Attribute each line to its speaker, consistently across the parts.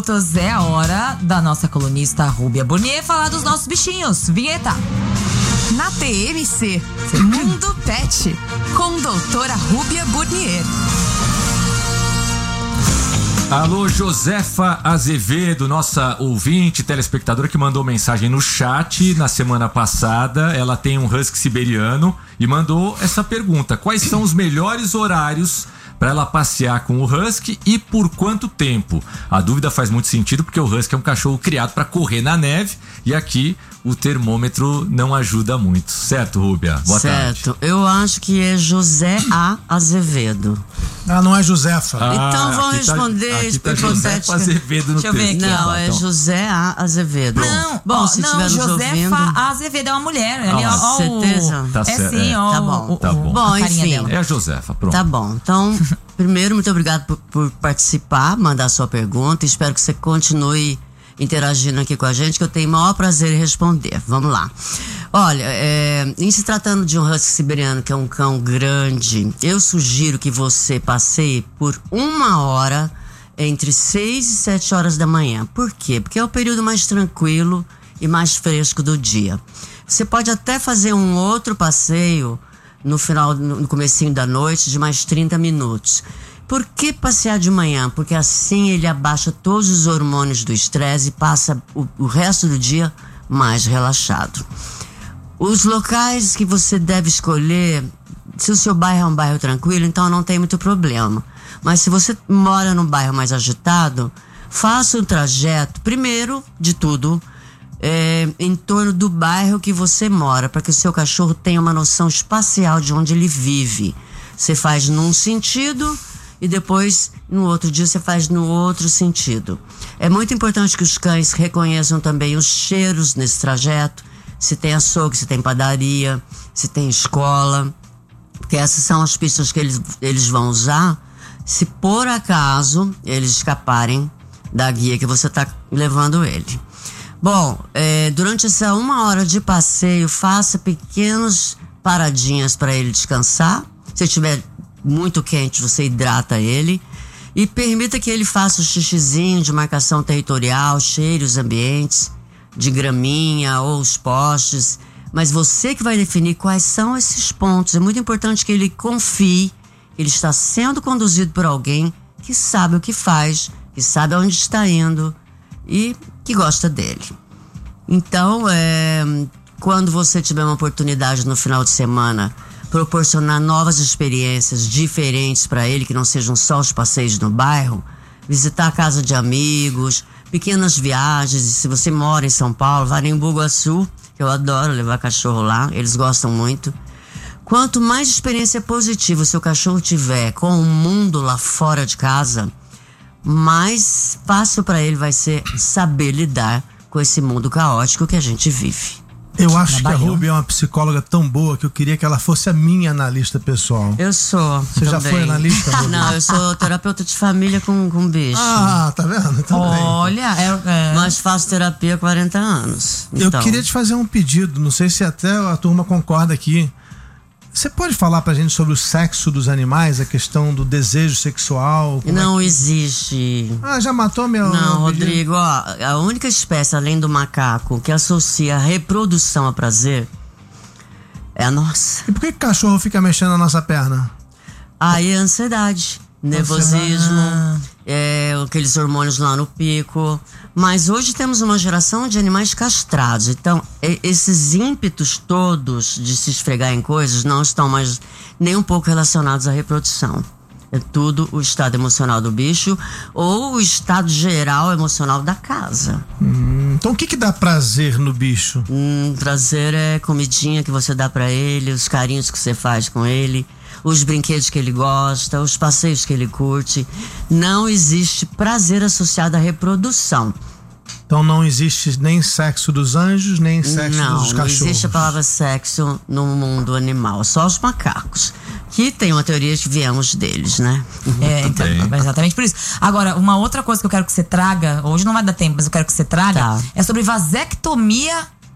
Speaker 1: minutos é a hora da nossa colunista Rúbia Burnier falar dos nossos bichinhos. Vinheta.
Speaker 2: Na TMC, Mundo Pet, com doutora Rúbia Burnier.
Speaker 3: Alô, Josefa Azevedo, nossa ouvinte, telespectadora que mandou mensagem no chat na semana passada. Ela tem um husky siberiano e mandou essa pergunta: quais são os melhores horários para ela passear com o husky e por quanto tempo? A dúvida faz muito sentido porque o husky é um cachorro criado para correr na neve e aqui o termômetro não ajuda muito. Certo, Rúbia? Boa tarde.
Speaker 4: Certo. Eu acho que é José A. Azevedo.
Speaker 5: Ah, não é Josefa.
Speaker 4: Então vão
Speaker 3: aqui
Speaker 4: responder
Speaker 3: aqui tá Josefa Azevedo no
Speaker 1: Deixa eu ver
Speaker 3: texto.
Speaker 1: aqui.
Speaker 4: Não, é José A. Azevedo.
Speaker 1: Não,
Speaker 4: Bom, se tiver nos
Speaker 1: Josefa
Speaker 4: ouvindo...
Speaker 1: Azevedo é uma mulher.
Speaker 4: certeza?
Speaker 3: Tá
Speaker 1: É
Speaker 3: certo,
Speaker 1: sim,
Speaker 3: é.
Speaker 1: ó.
Speaker 4: Tá bom.
Speaker 3: Tá bom.
Speaker 4: Bom,
Speaker 1: A carinha
Speaker 4: enfim.
Speaker 1: dela.
Speaker 3: É a Josefa, pronto.
Speaker 4: Tá bom. Então, primeiro, muito obrigado por participar, mandar sua pergunta. Espero que você continue interagindo aqui com a gente, que eu tenho o maior prazer em responder. Vamos lá. Olha, em se tratando de um husky siberiano, que é um cão grande, eu sugiro que você passeie por 1 hora entre 6 e 7 horas da manhã. Por quê? Porque é o período mais tranquilo e mais fresco do dia. Você pode até fazer um outro passeio no comecinho da noite de mais 30 minutos. Por que passear de manhã? Porque assim ele abaixa todos os hormônios do estresse e passa o resto do dia mais relaxado. Os locais que você deve escolher, se o seu bairro é um bairro tranquilo, então não tem muito problema. Mas se você mora num bairro mais agitado, faça um trajeto, primeiro de tudo, em torno do bairro que você mora, para que o seu cachorro tenha uma noção espacial de onde ele vive. Você faz num sentido e depois, no outro dia, você faz no outro sentido. É muito importante que os cães reconheçam também os cheiros nesse trajeto, se tem açougue, se tem padaria, se tem escola, porque essas são as pistas que eles vão usar se por acaso eles escaparem da guia que você está levando ele. Bom, durante essa 1 hora de passeio, faça pequenas paradinhas para ele descansar. Se estiver muito quente, você hidrata ele e permita que ele faça o xixizinho de marcação territorial, cheire os ambientes de graminha ou os postes, mas você que vai definir quais são esses pontos. É muito importante que ele confie que ele está sendo conduzido por alguém que sabe o que faz, que sabe aonde está indo e que gosta dele. Então, quando você tiver uma oportunidade no final de semana, proporcionar novas experiências diferentes para ele, que não sejam só os passeios no bairro, visitar a casa de amigos, pequenas viagens. E se você mora em São Paulo, vá em Bugaçu, que eu adoro levar cachorro lá, eles gostam muito. Quanto mais experiência positiva o seu cachorro tiver com o mundo lá fora de casa, mais fácil para ele vai ser saber lidar com esse mundo caótico que a gente vive.
Speaker 5: Eu acho que a Rúbia é uma psicóloga tão boa que eu queria que ela fosse a minha analista pessoal.
Speaker 4: Eu sou.
Speaker 5: Você já foi analista, Rúbia?
Speaker 4: Não, eu sou terapeuta de família com bicho.
Speaker 5: Ah, tá vendo? Também.
Speaker 1: Olha,
Speaker 4: Mas faço terapia há 40 anos.
Speaker 5: Eu
Speaker 4: Então,
Speaker 5: queria te fazer um pedido, não sei se até a turma concorda aqui. Você pode falar pra gente sobre o sexo dos animais, a questão do desejo sexual?
Speaker 4: não existe.
Speaker 5: Ah, já matou meu...
Speaker 4: Não, Rodrigo, ó, a única espécie além do macaco que associa a reprodução a prazer é a nossa.
Speaker 5: E por que cachorro fica mexendo na nossa perna?
Speaker 4: Aí é ansiedade, nervosismo, aqueles hormônios lá no pico. Mas hoje temos uma geração de animais castrados. Então, esses ímpetos todos de se esfregar em coisas não estão mais nem um pouco relacionados à reprodução. É tudo o estado emocional do bicho ou o estado geral emocional da casa.
Speaker 5: Então o que dá prazer no bicho?
Speaker 4: Prazer é comidinha que você dá pra ele, os carinhos que você faz com ele, os brinquedos que ele gosta, os passeios que ele curte. Não existe prazer associado à reprodução.
Speaker 5: Então não existe nem sexo dos anjos, nem sexo dos cachorros.
Speaker 4: Não existe a palavra sexo no mundo animal, só os macacos, que tem uma teoria que viemos deles, né?
Speaker 1: Então, exatamente por isso. Agora, uma outra coisa que eu quero que você traga, hoje não vai dar tempo, mas eu quero que você traga, é sobre vasectomia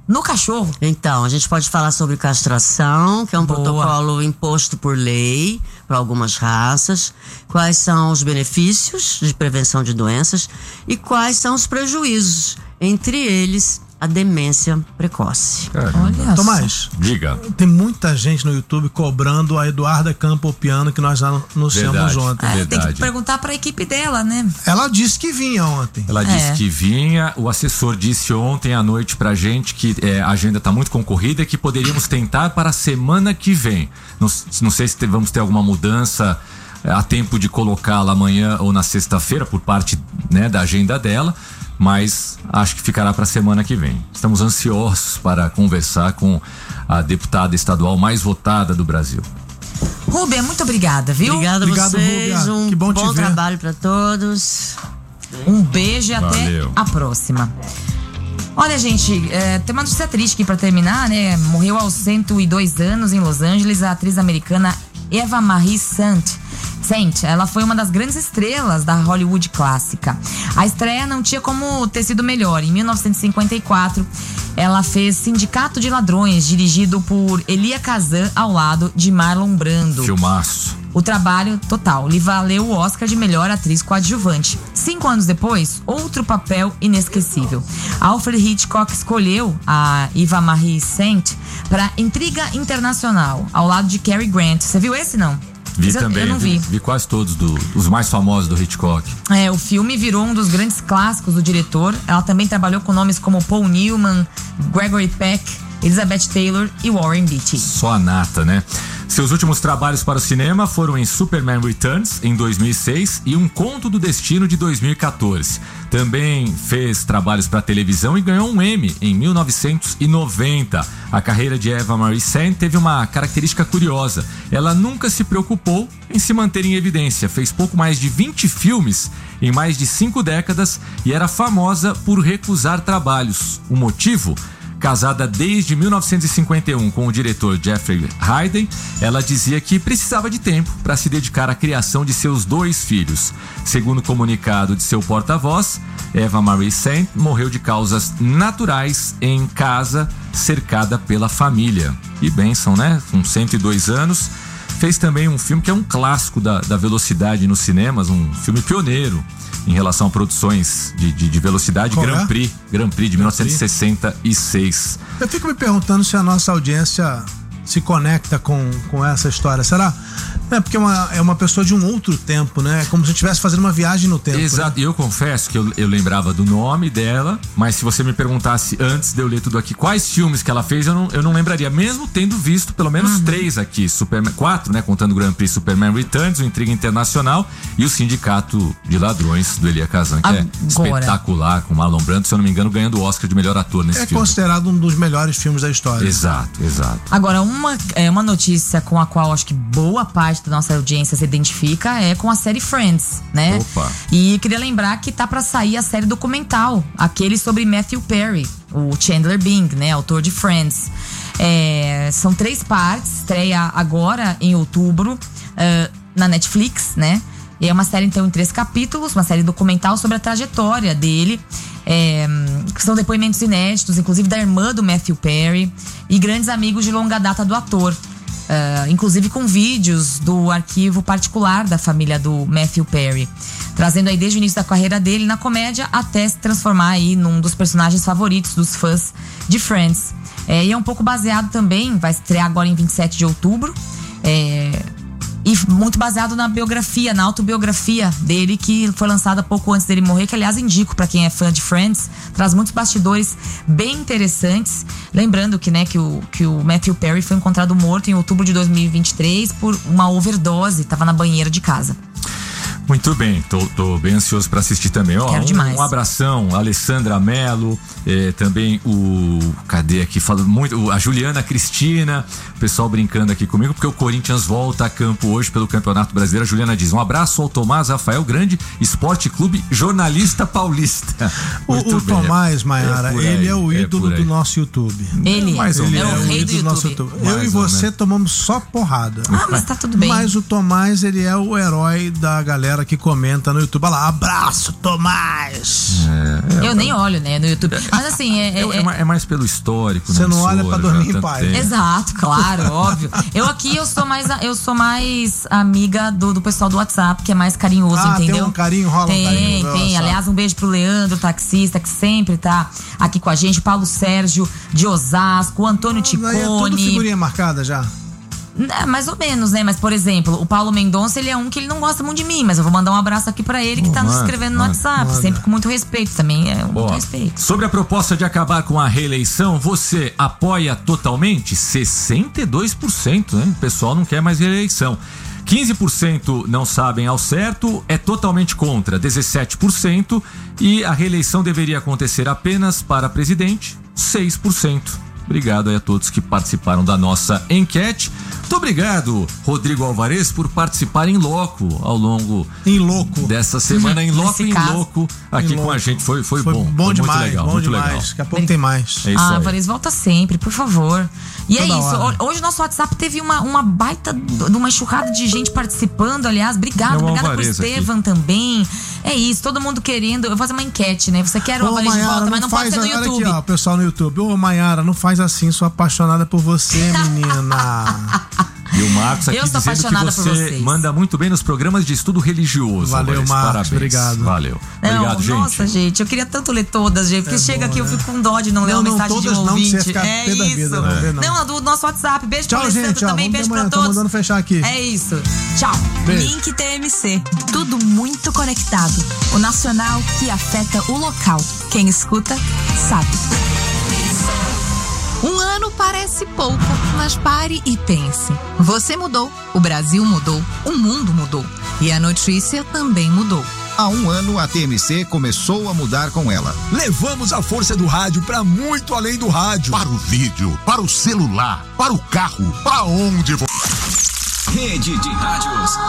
Speaker 1: no cachorro.
Speaker 4: Então, a gente pode falar sobre castração, que é um
Speaker 1: Boa.
Speaker 4: protocolo imposto por lei para algumas raças. Quais são os benefícios de prevenção de doenças e quais são os prejuízos, entre eles a demência precoce.
Speaker 1: Olha
Speaker 5: Tomás,
Speaker 3: Diga.
Speaker 5: tem muita gente no YouTube cobrando a Eduarda Campopiano, que nós já anunciamos
Speaker 3: Verdade.
Speaker 5: ontem.
Speaker 1: Tem
Speaker 3: Verdade.
Speaker 1: que perguntar pra equipe dela, né?
Speaker 5: Ela disse que vinha ontem.
Speaker 3: Ela disse que vinha, o assessor disse ontem à noite pra gente que a agenda tá muito concorrida e que poderíamos tentar para a semana que vem. Não sei se vamos ter alguma mudança a tempo de colocá-la amanhã ou na sexta-feira por parte, né, da agenda dela, mas acho que ficará para a semana que vem. Estamos ansiosos para conversar com a deputada estadual mais votada do Brasil.
Speaker 1: Rúbia, muito obrigada, viu?
Speaker 4: Obrigado a
Speaker 5: Obrigado,
Speaker 4: vocês,
Speaker 5: Rúbia.
Speaker 4: um
Speaker 5: Que bom te ver.
Speaker 4: trabalho para todos.
Speaker 1: Um beijo e até
Speaker 3: Valeu.
Speaker 1: a próxima. Olha, gente, tem uma notícia triste aqui pra terminar, né? Morreu aos 102 anos em Los Angeles a atriz americana Eva Marie Saint. Ela foi uma das grandes estrelas da Hollywood clássica. A estreia não tinha como ter sido melhor. Em 1954, ela fez Sindicato de Ladrões, dirigido por Elia Kazan, ao lado de Marlon Brando.
Speaker 3: Filmaço.
Speaker 1: O trabalho total lhe valeu o Oscar de melhor atriz coadjuvante. 5 anos depois, outro papel inesquecível. Alfred Hitchcock escolheu a Eva Marie Saint para Intriga Internacional, ao lado de Cary Grant. Você viu esse, não?
Speaker 3: Vi
Speaker 1: Eu
Speaker 3: também,
Speaker 1: não vi.
Speaker 3: vi quase todos os mais famosos do Hitchcock.
Speaker 1: O filme virou um dos grandes clássicos do diretor. Ela também trabalhou com nomes como Paul Newman, Gregory Peck, Elizabeth Taylor e Warren Beatty.
Speaker 3: Só a nata, né? Seus últimos trabalhos para o cinema foram em Superman Returns, em 2006, e Um Conto do Destino, de 2014. Também fez trabalhos para televisão e ganhou um Emmy em 1990. A carreira de Eva Marie Saint teve uma característica curiosa. Ela nunca se preocupou em se manter em evidência. Fez pouco mais de 20 filmes em mais de 5 décadas e era famosa por recusar trabalhos. O motivo? Casada desde 1951 com o diretor Jeffrey Hayden, ela dizia que precisava de tempo para se dedicar à criação de seus 2 filhos. Segundo o comunicado de seu porta-voz, Eva Marie Saint morreu de causas naturais em casa, cercada pela família. E bênção, né? Com 102 anos. Fez também um filme que é um clássico da velocidade nos cinemas, um filme pioneiro em relação a produções de velocidade.
Speaker 5: Qual
Speaker 3: Grand
Speaker 5: é?
Speaker 3: Prix de 1966.
Speaker 5: Eu fico me perguntando se a nossa audiência se conecta com essa história. Será? Porque é uma pessoa de um outro tempo, né? Como se estivesse fazendo uma viagem no tempo.
Speaker 3: Exato,
Speaker 5: né?
Speaker 3: eu confesso que eu lembrava do nome dela, mas se você me perguntasse antes de eu ler tudo aqui quais filmes que ela fez, eu não lembraria, mesmo tendo visto pelo menos 3 aqui, 4, né, contando o Grand Prix, Superman Returns, o Intriga Internacional e o Sindicato de Ladrões do Elia Kazan, que é espetacular, com Marlon Brando, se eu não me engano, ganhando o Oscar de melhor ator nesse filme.
Speaker 5: É considerado um dos melhores filmes da história.
Speaker 3: Exato.
Speaker 1: Agora, uma notícia com a qual acho que boa parte da nossa audiência se identifica é com a série Friends, né?
Speaker 3: Opa.
Speaker 1: E queria lembrar que tá pra sair a série documental, aquele sobre Matthew Perry, o Chandler Bing, né? Autor de Friends. São 3 partes, estreia agora em outubro na Netflix, né? E é uma série, então, em 3 capítulos, uma série documental sobre a trajetória dele. São depoimentos inéditos, inclusive da irmã do Matthew Perry e grandes amigos de longa data do ator. Inclusive com vídeos do arquivo particular da família do Matthew Perry, trazendo aí desde o início da carreira dele na comédia até se transformar aí num dos personagens favoritos dos fãs de Friends. E é um pouco baseado também, vai estrear agora em 27 de outubro, e muito baseado na biografia, na autobiografia dele, que foi lançada pouco antes dele morrer, que aliás indico pra quem é fã de Friends, traz muitos bastidores bem interessantes. Lembrando que, né, que o Matthew Perry foi encontrado morto em outubro de 2023 por uma overdose, tava na banheira de casa.
Speaker 3: Muito bem, tô bem ansioso para assistir também.
Speaker 1: Quero demais.
Speaker 3: Um abração, a Alessandra Mello, também cadê aqui, falando muito, a Juliana Cristina, o pessoal brincando aqui comigo, porque o Corinthians volta a campo hoje pelo Campeonato Brasileiro. A Juliana diz: um abraço ao Tomás Rafael, grande Esporte Clube, jornalista paulista.
Speaker 5: O Tomás, Maiara, ele é o ídolo do nosso YouTube.
Speaker 1: Ele é o rei do YouTube.
Speaker 5: Eu e você tomamos só porrada.
Speaker 1: Mas tá tudo bem.
Speaker 5: Mas o Tomás, ele é o herói da galera que comenta no YouTube. Olha lá, abraço, Tomás!
Speaker 1: Eu nem olho, né, no YouTube. Mas assim,
Speaker 3: é mais pelo histórico.
Speaker 5: Você não olha pra dormir em paz.
Speaker 1: Exato, claro, óbvio. Eu sou mais amiga do pessoal do WhatsApp, que é mais carinhoso, entendeu?
Speaker 5: Tem um carinho, rola um carinho.
Speaker 1: Tem. Aliás, um beijo pro Leandro, taxista, que sempre tá aqui com a gente. Paulo Sérgio, de Osasco, o Antônio Ticone.
Speaker 5: É tudo figurinha marcada já?
Speaker 1: Mais ou menos, né? Mas, por exemplo, o Paulo Mendonça, ele é um que ele não gosta muito de mim, mas eu vou mandar um abraço aqui pra ele que tá nos escrevendo no WhatsApp, sempre com muito respeito também, muito respeito.
Speaker 3: Sobre a proposta de acabar com a reeleição, você apoia totalmente? 62%, né? O pessoal não quer mais reeleição. 15% não sabem ao certo, é totalmente contra, 17%, e a reeleição deveria acontecer apenas para presidente, 6%. Obrigado aí a todos que participaram da nossa enquete. Muito obrigado, Rodrigo Alvarez, por participar em loco ao longo dessa semana. Em loco e em louco aqui com a gente. Foi bom.
Speaker 5: Bom demais,
Speaker 3: muito legal,
Speaker 5: bom
Speaker 3: muito
Speaker 5: demais.
Speaker 3: legal.
Speaker 5: Daqui a pouco tem mais.
Speaker 3: É isso aí.
Speaker 1: Alvarez, volta sempre, por favor. E
Speaker 5: Toda
Speaker 1: é isso.
Speaker 5: hora.
Speaker 1: Hoje nosso WhatsApp teve uma baita de uma enxurrada de gente participando. Aliás, obrigada pro Estevam também. É isso, todo mundo querendo. Eu vou fazer uma enquete, né? Você quer o Alvarez de volta, mas não pode ser no YouTube.
Speaker 5: Olha aqui, ó, pessoal no YouTube. Ô, Maiara, não faz assim, sou apaixonada por você, menina.
Speaker 3: E o Marcos aqui
Speaker 1: eu sou
Speaker 3: dizendo
Speaker 1: apaixonada
Speaker 3: que
Speaker 1: por
Speaker 3: você
Speaker 1: vocês.
Speaker 3: manda muito bem nos programas de estudo religioso.
Speaker 5: Valeu,
Speaker 3: Alvarez.
Speaker 5: Marcos.
Speaker 3: Parabéns.
Speaker 5: Obrigado.
Speaker 3: Valeu.
Speaker 1: Obrigado,
Speaker 3: gente.
Speaker 1: Nossa, gente, eu queria tanto ler todas, gente. Porque chega aqui, eu fico com dó de não ler uma mensagem de um ouvinte.
Speaker 5: Você ficar pé da vida,
Speaker 1: não, do nosso WhatsApp. Beijo
Speaker 5: tchau,
Speaker 1: pro Alessandro
Speaker 5: gente,
Speaker 1: também, beijo pra todos.
Speaker 5: Tô mandando fechar aqui.
Speaker 1: É isso. Tchau.
Speaker 5: Beijo.
Speaker 2: Link TMC. Tudo muito conectado. O nacional que afeta o local. Quem escuta, sabe. Um ano parece pouco, mas pare e pense. Você mudou, o Brasil mudou, o mundo mudou. E a notícia também mudou.
Speaker 6: Há um ano, a TMC começou a mudar com ela.
Speaker 7: Levamos a força do rádio para muito além do rádio.
Speaker 8: Para o vídeo, para o celular, para o carro, para onde for.
Speaker 9: Rede de Rádios